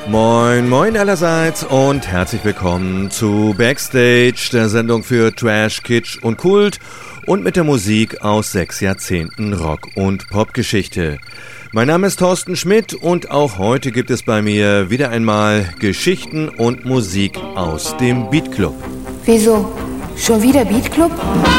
Moin, moin allerseits und herzlich willkommen zu Backstage, der Sendung für Trash, Kitsch und Kult und mit der Musik aus 6 Jahrzehnten Rock- und Popgeschichte. Mein Name ist Thorsten Schmidt und auch heute gibt es bei mir wieder einmal Geschichten und Musik aus dem Beat Club. Wieso? Schon wieder Beat Club?